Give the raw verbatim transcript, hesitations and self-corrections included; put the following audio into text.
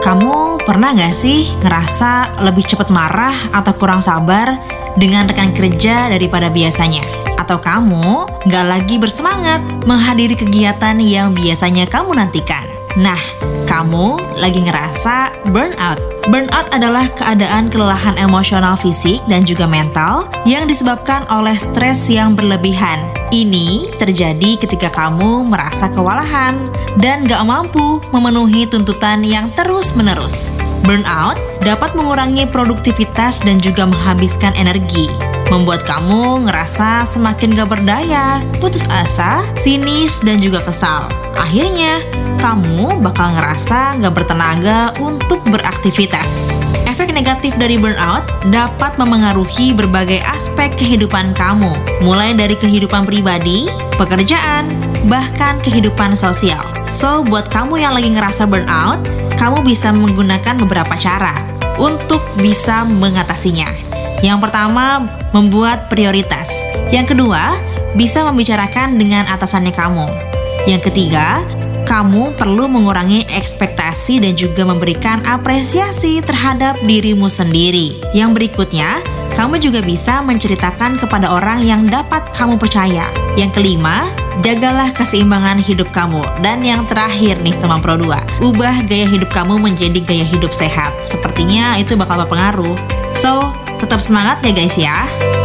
Kamu pernah nggak sih ngerasa lebih cepat marah atau kurang sabar dengan rekan kerja daripada biasanya? Atau kamu nggak lagi bersemangat menghadiri kegiatan yang biasanya kamu nantikan? Nah, kamu lagi ngerasa burnout. Burnout adalah keadaan kelelahan emosional fisik dan juga mental yang disebabkan oleh stres yang berlebihan. Ini terjadi ketika kamu merasa kewalahan dan gak mampu memenuhi tuntutan yang terus-menerus. Burnout dapat mengurangi produktivitas dan juga menghabiskan energi, membuat kamu ngerasa semakin gak berdaya, putus asa, sinis, dan juga kesal. Akhirnya, kamu bakal ngerasa gak bertenaga untuk beraktivitas. Efek negatif dari burnout dapat memengaruhi berbagai aspek kehidupan kamu, mulai dari kehidupan pribadi, pekerjaan, bahkan kehidupan sosial. So, buat kamu yang lagi ngerasa burnout, kamu bisa menggunakan beberapa cara untuk bisa mengatasinya. Yang pertama, membuat prioritas. Yang kedua, bisa membicarakan dengan atasannya kamu. Yang ketiga, kamu perlu mengurangi ekspektasi dan juga memberikan apresiasi terhadap dirimu sendiri. Yang berikutnya, kamu juga bisa menceritakan kepada orang yang dapat kamu percaya. Yang kelima, jagalah keseimbangan hidup kamu. Dan yang terakhir nih teman Pro dua, ubah gaya hidup kamu menjadi gaya hidup sehat. Sepertinya itu bakal berpengaruh. So, tetap semangat ya guys ya.